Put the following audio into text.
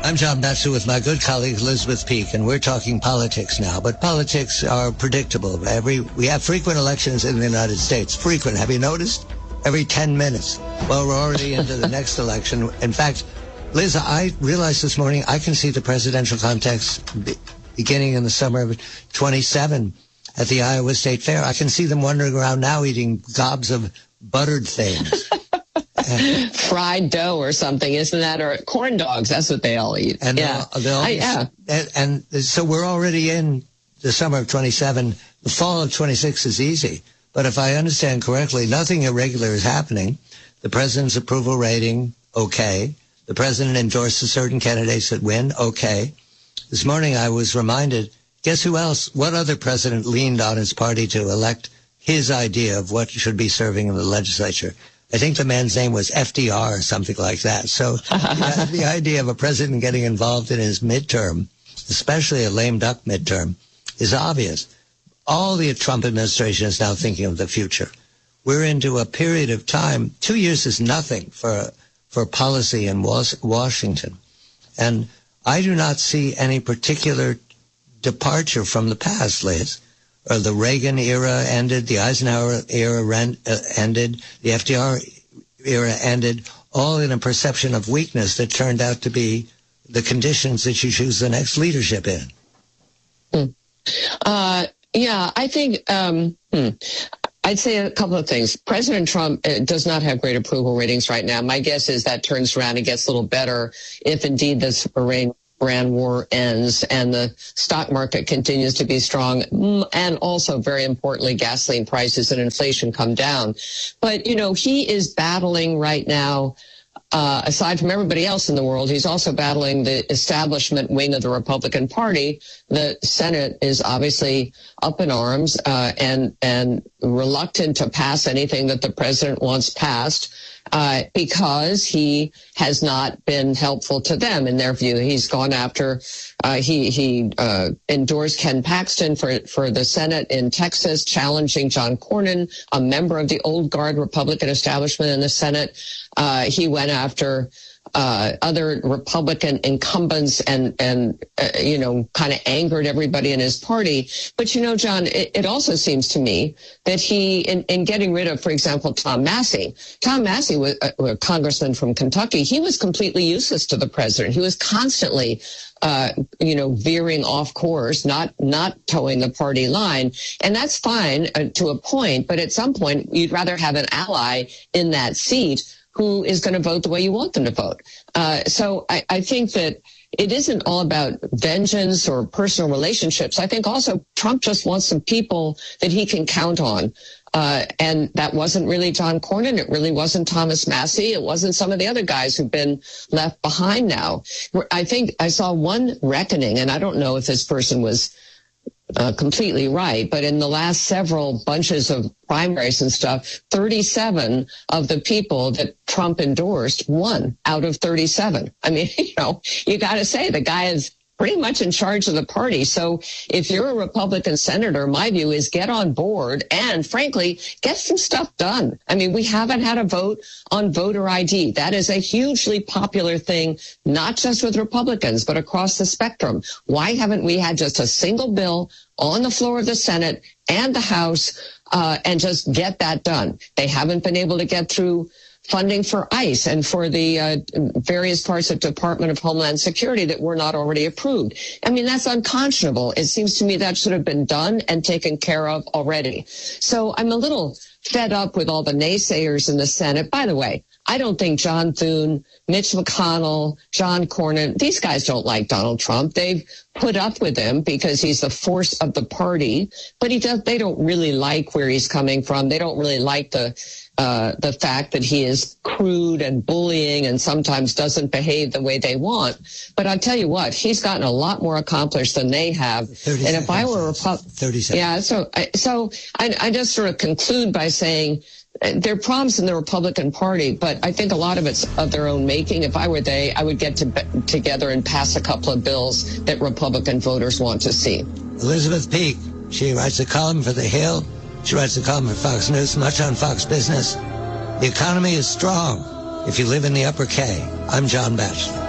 I'm John Batchelor with my good colleague Elizabeth Peake, and we're talking politics now. But politics are predictable. We have frequent elections in the United States. Frequent. Have you noticed? Every 10 minutes. Well, we're already into the next election. In fact, Liz, I realized this morning I can see the presidential contest beginning in the summer of 27 at the Iowa State Fair. I can see them wandering around now eating gobs of buttered things. Fried dough or something, isn't that? Or corn dogs, that's what they all eat. And and so we're already in the summer of 27. The fall of 26 is easy. But if I understand correctly, nothing irregular is happening. The president's approval rating, okay. The president endorses certain candidates that win, okay. This morning I was reminded, guess who else, what other president leaned on his party to elect his idea of what should be serving in the legislature? I think the man's name was FDR or something like that. So the idea of a president getting involved in his midterm, especially a lame duck midterm, is obvious. All the Trump administration is now thinking of the future. We're into a period of time. 2 years is nothing for policy in Washington. And I do not see any particular departure from the past, Liz. The Reagan era ended, the Eisenhower era ended, the FDR era ended, all in a perception of weakness that turned out to be the conditions that you choose the next leadership in. Yeah, I think I'd say a couple of things. President Trump does not have great approval ratings right now. My guess is that turns around and gets a little better if indeed this Iran war ends and the stock market continues to be strong, and also, very importantly, gasoline prices and inflation come down. But, you know, he is battling right now, aside from everybody else in the world, he's also battling the establishment wing of the Republican Party. The Senate is obviously up in arms and reluctant to pass anything that the president wants passed. Because he has not been helpful to them in their view. He's gone after, he endorsed Ken Paxton for the Senate in Texas, challenging John Cornyn, a member of the old guard Republican establishment in the Senate. He went after other Republican incumbents and kind of angered everybody in his party. But, you know, John, it also seems to me that he, in getting rid of, for example, Tom Massey was a congressman from Kentucky. He was completely useless to the president. He was constantly veering off course, not towing the party line. And that's fine to a point. But at some point, you'd rather have an ally in that seat who is going to vote the way you want them to vote. So I think that it isn't all about vengeance or personal relationships. I think also Trump just wants some people that he can count on. And that wasn't really John Cornyn. It really wasn't Thomas Massey. It wasn't some of the other guys who've been left behind now. I think I saw one reckoning, and I don't know if this person was completely right, but in the last several bunches of primaries and stuff, 37 of the people that Trump endorsed won out of 37. I mean, you got to say the guy is pretty much in charge of the party. So if you're a Republican senator, my view is get on board and, frankly, get some stuff done. I mean, we haven't had a vote on voter ID. That is a hugely popular thing, not just with Republicans, but across the spectrum. Why haven't we had just a single bill on the floor of the Senate and the House and just get that done? They haven't been able to get through funding for ICE and for the various parts of Department of Homeland Security that were not already approved. I mean, that's unconscionable. It seems to me that should have been done and taken care of already. So I'm a little fed up with all the naysayers in the Senate. By the way, I don't think John Thune, Mitch McConnell, John Cornyn, these guys don't like Donald Trump. They've put up with him because he's the force of the party, but they don't really like where he's coming from. They don't really like the fact that he is crude and bullying and sometimes doesn't behave the way they want. But I'll tell you what, he's gotten a lot more accomplished than they have. And if I were a Republican, yeah, so I just sort of conclude by saying there are problems in the Republican Party, but I think a lot of it's of their own making. If I were they, I would get together and pass a couple of bills that Republican voters want to see. Elizabeth Peake, she writes a column for The Hill. She writes a column for Fox News, much on Fox Business. The economy is strong if you live in the upper K. I'm John Batchelor.